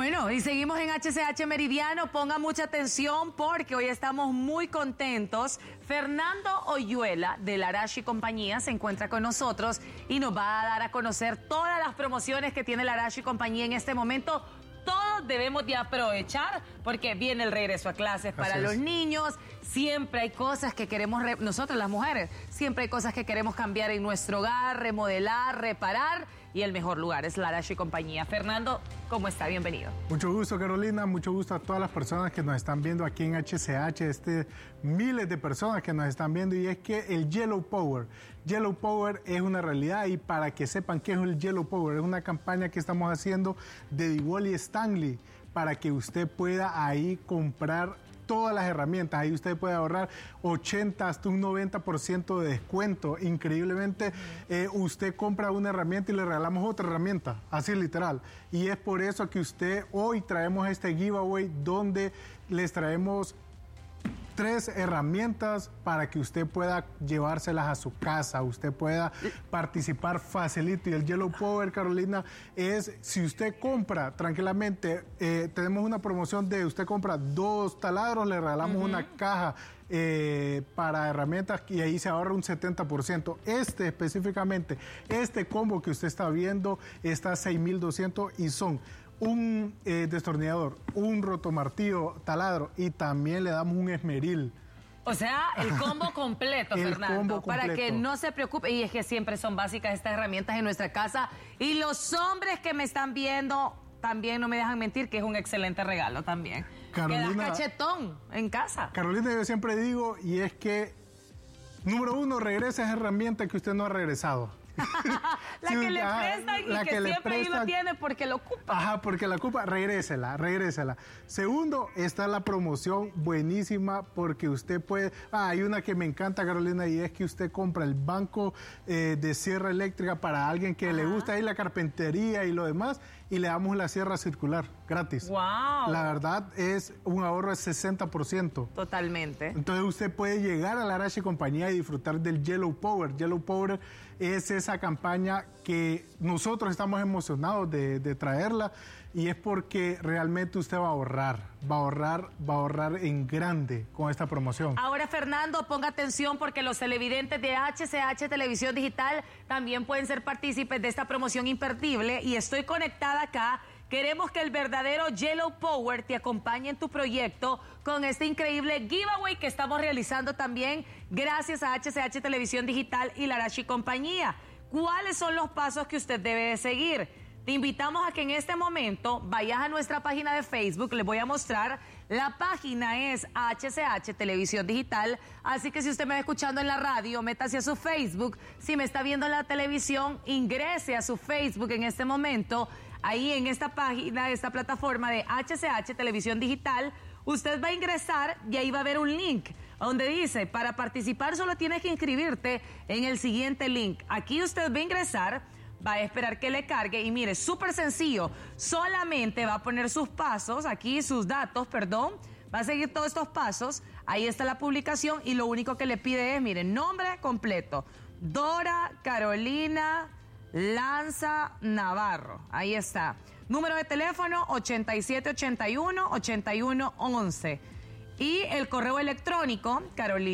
Bueno, y seguimos en HCH Meridiano. Ponga mucha atención porque hoy estamos muy contentos. Fernando Oyuela de Larache Compañía se encuentra con nosotros y nos va a dar a conocer todas las promociones que tiene Larache Compañía en este momento. Todos debemos de aprovechar porque viene el regreso a clases para los niños. Siempre hay cosas que queremos, nosotros las mujeres, siempre hay cosas que queremos cambiar en nuestro hogar, remodelar, reparar. Y el mejor lugar es Larache Compañía. Fernando, ¿cómo está? Bienvenido. Mucho gusto, Carolina. Mucho gusto a todas las personas que nos están viendo aquí en HCH. Miles de personas que nos están viendo. Y es que el Yellow Power es una realidad. Y para que sepan qué es el Yellow Power, es una campaña que estamos haciendo de DeWalt y Stanley para que usted pueda ahí comprar todas las herramientas. Ahí usted puede ahorrar 80 hasta un 90% de descuento. Increíblemente, usted compra una herramienta y le regalamos otra herramienta, así literal. Y es por eso que hoy traemos este giveaway donde les traemos 3 herramientas para que usted pueda llevárselas a su casa, usted pueda participar facilito. Y el Yellow Power, Carolina, es si usted compra tranquilamente, tenemos una promoción de usted compra 2 taladros, le regalamos una caja para herramientas y ahí se ahorra un 70%. Específicamente, este combo que usted está viendo está a $6,200 y son un destornillador, un rotomartillo, taladro y también le damos un esmeril. O sea, el combo completo, Fernando, combo completo. Para que no se preocupe. Y es que siempre son básicas estas herramientas en nuestra casa. Y los hombres que me están viendo también no me dejan mentir que es un excelente regalo también. Carolina, quedas cachetón en casa. Carolina, yo siempre digo, y es que, número 1, regresa esa herramienta que usted no ha regresado. La que le prestan y que siempre ahí lo tiene porque lo ocupa. Ajá, porque la ocupa, regrésela. Segundo, está la promoción buenísima porque usted puede... hay una que me encanta, Carolina, y es que usted compra el banco de sierra eléctrica para alguien que le gusta ahí la carpintería y lo demás, y le damos la sierra circular gratis. ¡Wow! La verdad es un ahorro de 60%. Totalmente. Entonces usted puede llegar a Larache Compañía y disfrutar del Yellow Power. Yellow Power es esa campaña que nosotros estamos emocionados de traerla, y es porque realmente usted va a ahorrar en grande con esta promoción. Ahora, Fernando, ponga atención porque los televidentes de HCH Televisión Digital también pueden ser partícipes de esta promoción imperdible, y estoy conectada acá. Queremos que el verdadero Yellow Power te acompañe en tu proyecto con este increíble giveaway que estamos realizando también gracias a HCH Televisión Digital y Larache Compañía. ¿Cuáles son los pasos que usted debe de seguir? Te invitamos a que en este momento vayas a nuestra página de Facebook, les voy a mostrar. La página es HCH Televisión Digital, así que si usted me va escuchando en la radio, métase a su Facebook. Si me está viendo en la televisión, ingrese a su Facebook en este momento. Ahí en esta página, esta plataforma de HCH Televisión Digital, usted va a ingresar y ahí va a haber un link donde dice, para participar solo tienes que inscribirte en el siguiente link. Aquí usted va a ingresar, va a esperar que le cargue y mire, súper sencillo, solamente va a poner sus pasos, aquí sus datos, perdón, va a seguir todos estos pasos, ahí está la publicación y lo único que le pide es, mire, nombre completo, Dora Carolina Lanza Navarro, ahí está. Número de teléfono 8781-8111. Y el correo electrónico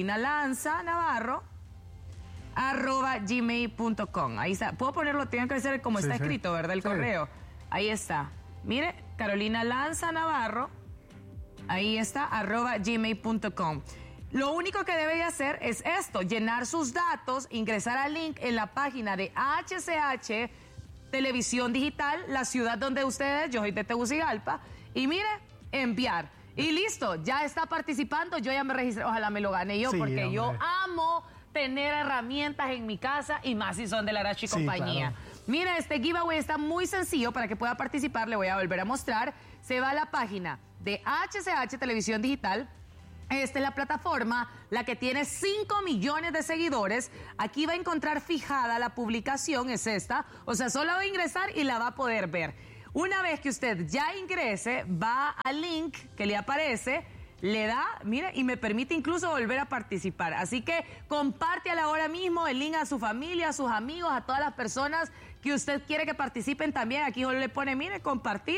carolinalanzanavarro@gmail.com. Ahí está. Puedo ponerlo, tiene que ser como está escrito, ¿verdad? El correo. Ahí está. Mire, carolinalanzanavarro, ahí está, @gmail.com. Lo único que debe de hacer es esto, llenar sus datos, ingresar al link en la página de HCH Televisión Digital, la ciudad donde ustedes, yo soy de Tegucigalpa, y mire, enviar. Y listo, ya está participando, yo ya me registré, ojalá me lo gane yo, porque hombre, yo amo tener herramientas en mi casa y más si son de Larache Compañía. Claro. Mira, este giveaway está muy sencillo para que pueda participar, le voy a volver a mostrar. Se va a la página de HCH Televisión Digital. Esta es la plataforma, la que tiene 5 millones de seguidores. Aquí va a encontrar fijada la publicación, es esta. O sea, solo va a ingresar y la va a poder ver. Una vez que usted ya ingrese, va al link que le aparece, le da, mire, y me permite incluso volver a participar. Así que comparte ahora mismo el link a su familia, a sus amigos, a todas las personas que usted quiere que participen también. Aquí solo le pone, mire, compartir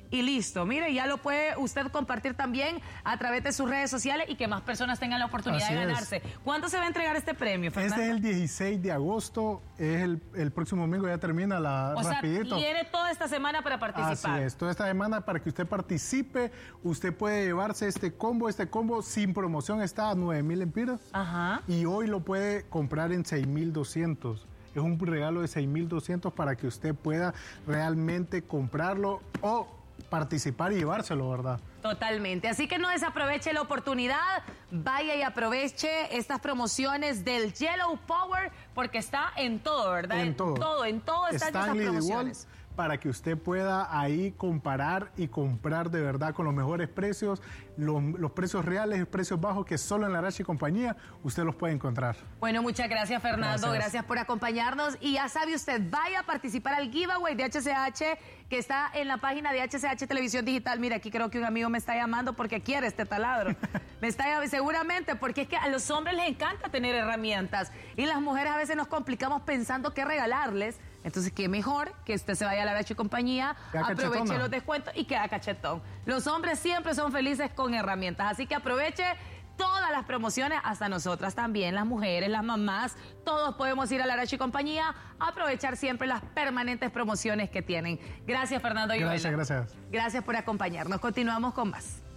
y listo. Mire, ya lo puede usted compartir también a través de sus redes sociales y que más personas tengan la oportunidad Así de ganarse. ¿Cuándo se va a entregar este premio, Fernando? Este es el 16 de agosto, es el próximo domingo, ya termina rapidito. O sea, tiene toda esta semana para participar. Así es, toda esta semana para que usted participe, usted puede llevarse este combo sin promoción está a 9,000 lempiras. Ajá. Y hoy lo puede comprar en 6,200. Es un regalo de 6,200 para que usted pueda realmente comprarlo o participar y llevárselo, ¿verdad? Totalmente. Así que no desaproveche la oportunidad, vaya y aproveche estas promociones del Yellow Power, porque está en todo, ¿verdad? En todo están estas promociones. Para que usted pueda ahí comparar y comprar de verdad con los mejores precios, los precios reales, precios bajos que solo en la Arashi y compañía usted los puede encontrar. Bueno, muchas gracias, Fernando. Gracias por acompañarnos. Y ya sabe usted, vaya a participar al giveaway de HCH que está en la página de HCH Televisión Digital. Mira, aquí creo que un amigo me está llamando porque quiere este taladro. Seguramente, porque es que a los hombres les encanta tener herramientas y las mujeres a veces nos complicamos pensando qué regalarles. Entonces, qué mejor que usted se vaya a la Arashi y compañía, aproveche los descuentos y queda cachetón. Los hombres siempre son felices con herramientas, así que aproveche todas las promociones, hasta nosotras también, las mujeres, las mamás, todos podemos ir a la Arashi y compañía, aprovechar siempre las permanentes promociones que tienen. Gracias, Fernando. Gracias. Gracias por acompañarnos. Continuamos con más.